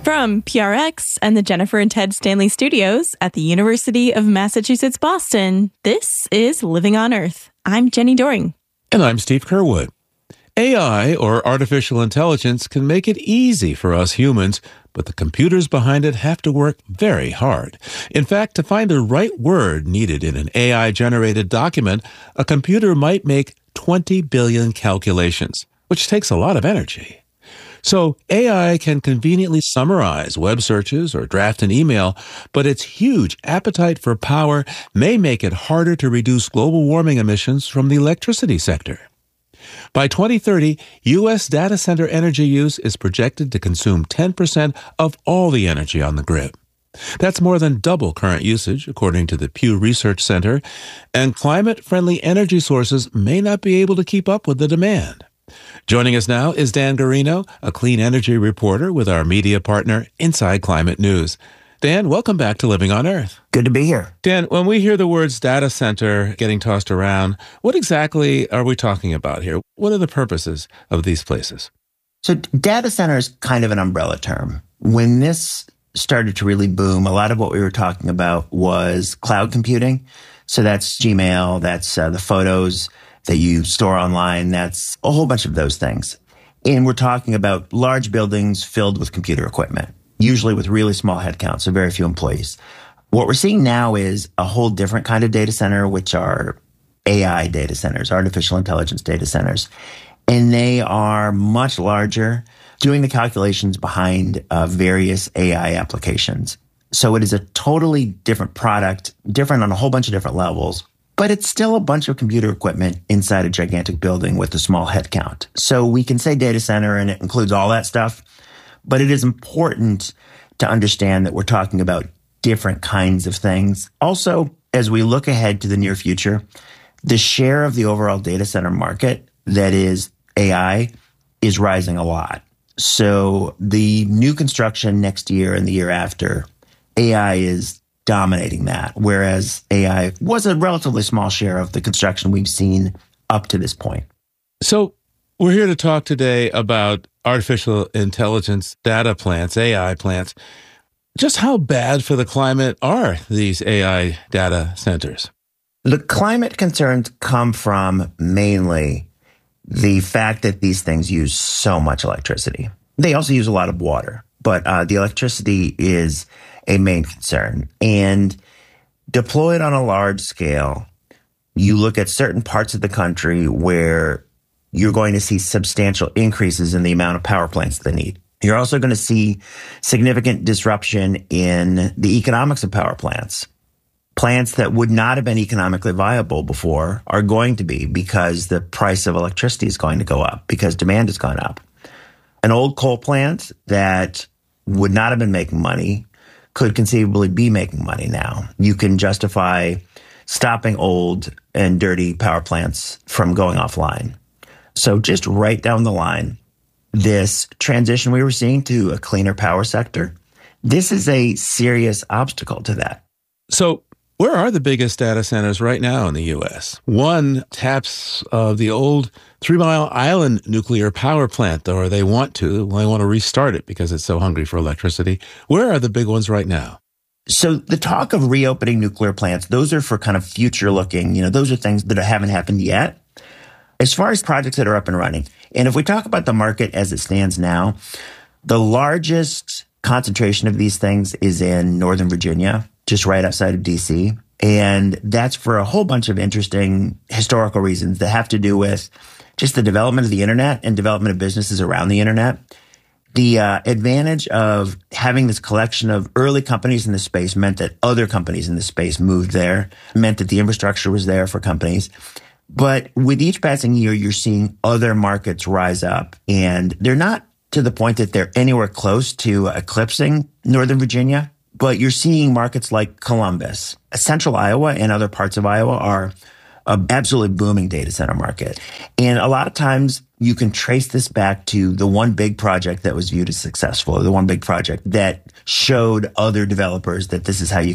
From PRX and the Jennifer and Ted Stanley Studios at the University of Massachusetts, Boston, this is Living on Earth. I'm Jenny Doring. And I'm Steve Curwood. AI, or artificial intelligence, can make it easy for us humans, but the computers behind it have to work very hard. In fact, to find the right word needed in an AI-generated document, a computer might make 20 billion calculations, which takes a lot of energy. So AI can conveniently summarize web searches or draft an email, but its huge appetite for power may make it harder to reduce global warming emissions from the electricity sector. By 2030, U.S. data center energy use is projected to consume 10% of all the energy on the grid. That's more than double current usage, according to the Pew Research Center, and climate-friendly energy sources may not be able to keep up with the demand. Joining us now is Dan Guarino, a clean energy reporter with our media partner, Inside Climate News. Dan, welcome back to Living on Earth. Good to be here. Dan, when we hear the words data center getting tossed around, what exactly are we talking about here? What are the purposes of these places? So data center is kind of an umbrella term. When this started to really boom, a lot of what we were talking about was cloud computing. So that's Gmail, that's the photos that you store online. That's a whole bunch of those things. And we're talking about large buildings filled with computer equipment, usually with really small headcounts, so very few employees. What we're seeing now is a whole different kind of data center, which are AI data centers, artificial intelligence data centers. And they are much larger, doing the calculations behind various AI applications. So it is a totally different product, different on a whole bunch of different levels. But it's still a bunch of computer equipment inside a gigantic building with a small head count. So we can say data center and it includes all that stuff. But it is important to understand that we're talking about different kinds of things. Also, as we look ahead to the near future, the share of the overall data center market that is AI is rising a lot. So the new construction next year and the year after, AI is dominating that, whereas AI was a relatively small share of the construction we've seen up to this point. So we're here to talk today about artificial intelligence data plants, AI plants. Just how bad for the climate are these AI data centers? The climate concerns come from mainly the fact that these things use so much electricity. They also use a lot of water, but the electricity is a main concern. And deployed on a large scale, you look at certain parts of the country where you're going to see substantial increases in the amount of power plants they need. You're also going to see significant disruption in the economics of power plants. Plants that would not have been economically viable before are going to be because the price of electricity is going to go up, because demand has gone up. An old coal plant that would not have been making money could conceivably be making money now. You can justify stopping old and dirty power plants from going offline. So just right down the line, this transition we were seeing to a cleaner power sector, this is a serious obstacle to that. So where are the biggest data centers right now in the U.S.? One taps the old 3 Mile Island nuclear power plant, or they want to restart it because it's so hungry for electricity. Where are the big ones right now? So the talk of reopening nuclear plants, those are for kind of future looking, those are things that haven't happened yet. As far as projects that are up and running, and if we talk about the market as it stands now, the largest concentration of these things is in Northern Virginia, just right outside of D.C. And that's for a whole bunch of interesting historical reasons that have to do with just the development of the internet and development of businesses around the internet. The advantage of having this collection of early companies in the space meant that other companies in the space moved there, meant that the infrastructure was there for companies. But with each passing year, you're seeing other markets rise up, and they're not to the point that they're anywhere close to eclipsing Northern Virginia, but you're seeing markets like Columbus. Central Iowa and other parts of Iowa are an absolutely booming data center market. And a lot of times you can trace this back to the one big project that was viewed as successful, or the one big project that showed other developers that this is how you